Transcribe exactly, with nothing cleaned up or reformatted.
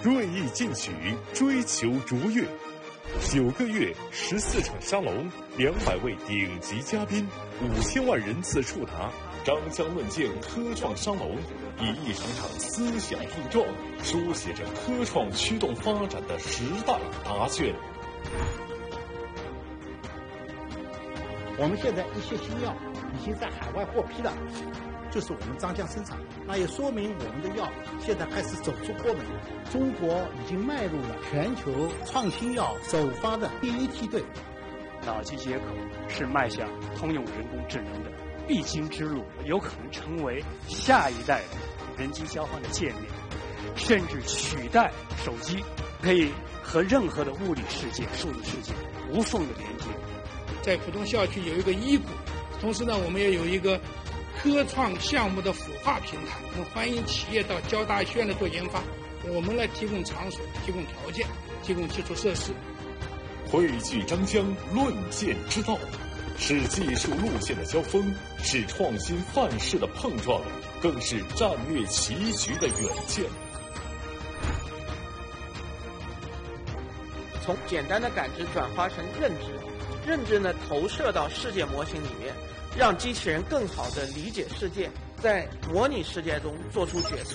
锐意进取，追求卓越。九个月，十四场沙龙，两百位顶级嘉宾，五千万人次触达。张江论剑科创沙龙，以一场场思想碰撞，书写着科创驱动发展的时代答卷。 我们现在一些新药已经在海外获批了，就是我们张江生产，那也说明我们的药现在开始走出国门，中国已经迈入了全球创新药首发的第一梯队。 脑机接口是迈向通用人工智能的必经之路，有可能成为下一代的人机交换的界面，甚至取代手机，可以和任何的物理世界、数字世界无缝的连接。 在浦东校区有一个医谷，同时呢，我们也有一个科创项目的孵化平台，我们欢迎企业到交大学院来做研发，我们来提供场所、提供条件、提供基础设施。 汇聚张江论剑之道，是技术路线的交锋，是创新范式的碰撞，更是战略棋局的远见。 从简单的感知转化成认知，认知呢投射到世界模型里面，让机器人更好地理解世界，在模拟世界中做出决策。